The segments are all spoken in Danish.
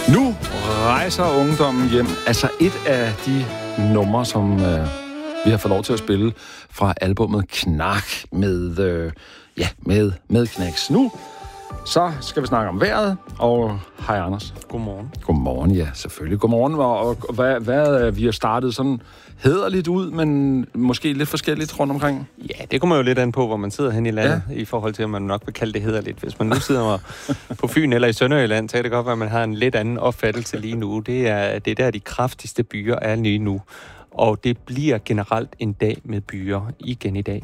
Nu rejser ungdommen hjem. Altså et af de numre, som vi har fået lov til at spille fra albumet Knark med Knacks. Nu så skal vi snakke om vejret, og hej Anders. Godmorgen. Godmorgen, ja, selvfølgelig. Godmorgen, og hvad vi har startet sådan hæderligt ud, men måske lidt forskelligt rundt omkring. Ja, det kommer jo lidt an på, hvor man sidder hen i landet, i forhold til, at man nok vil kalde det hæderligt. Hvis man nu sidder på Fyn eller i Sønderjylland, så kan det godt være, at man har en lidt anden opfattelse lige nu. Det er der, de kraftigste byer er lige nu. Og det bliver generelt en dag med byer igen i dag.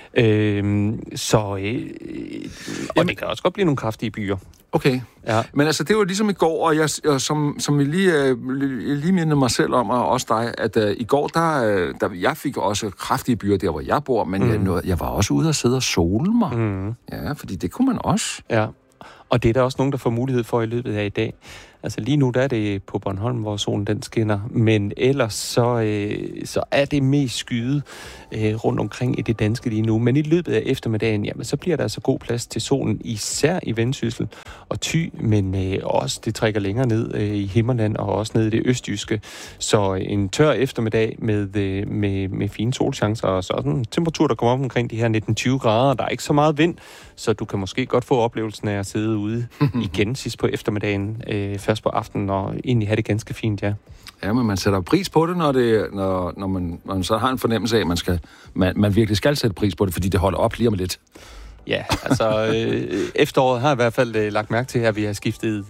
Og det kan også godt blive nogle kraftige byer. Okay. Ja. Men altså, det var ligesom i går, og jeg, som vi lige mindede mig selv om, og også dig, at i går, der jeg fik også kraftige byer der, hvor jeg bor, men jeg var også ude og sidde og sole mig. Mm. Ja, fordi det kunne man også. Ja, og det er der også nogen, der får mulighed for i løbet af i dag. Altså lige nu, der er det på Bornholm, hvor solen den skinner, men ellers så er det mest skyet rundt omkring i det danske lige nu. Men i løbet af eftermiddagen, jamen, så bliver der altså god plads til solen, især i Vendsyssel og Thy, men også det trækker længere ned i Himmerland og også ned i det østjyske. Så en tør eftermiddag med fine solchancer og sådan en temperatur, der kommer op omkring de her 19-20 grader. Der er ikke så meget vind, så du kan måske godt få oplevelsen af at sidde ude igen sidst på eftermiddagen, først på aftenen, og egentlig have det ganske fint, ja. Ja, men man sætter pris på det, når man så har en fornemmelse af, at man virkelig skal sætte pris på det, fordi det holder op lige om lidt. Ja, altså efteråret har i hvert fald lagt mærke til, at vi har skiftet...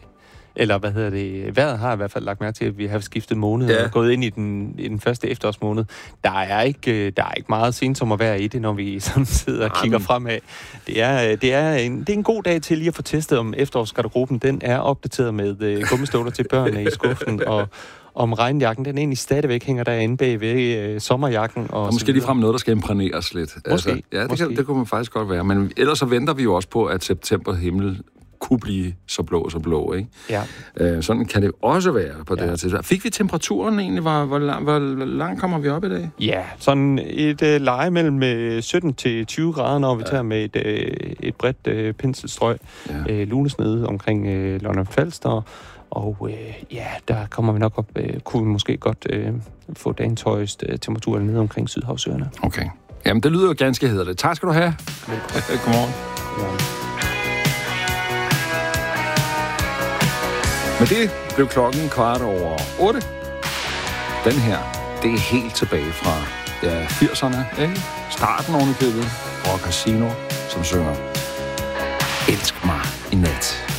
vejret har i hvert fald lagt mærke til, at vi har skiftet måned og gået ind i den første efterårsmåned. Der er ikke meget sensommervejr i det, når vi sådan sidder og kigger fremad. Det er en god dag til lige at få testet, om efterårsgarderoben den er opdateret med gummistøvler til børnene i skuffen, og om regnjakken, den egentlig stadigvæk hænger derinde bag ved sommerjakken. Og måske ligefrem noget, der skal imprægneres lidt. Måske. Altså, det kunne man faktisk godt være. Men ellers så venter vi jo også på, at september himmel kunne blive så blå, ikke? Ja. Sådan kan det også være på det her tidspunkt. Fik vi temperaturen egentlig? Hvor langt kommer vi op i dag? Ja, sådan et leje mellem 17 til 20 grader, når vi tager med et bredt penselstrøg. Lunesnede omkring Lolland-Falster. Og der kommer vi nok op, kunne vi måske godt få dagens højeste temperatur nede omkring Sydhavsøerne. Okay. Jamen, det lyder jo ganske hæderligt. Tak skal du have. Godmorgen. Men det blev klokken 7:15. Den her, det er helt tilbage fra 80'erne, ikke? Starten oven i købet, Rock Casino, som synger Elsk mig i nat.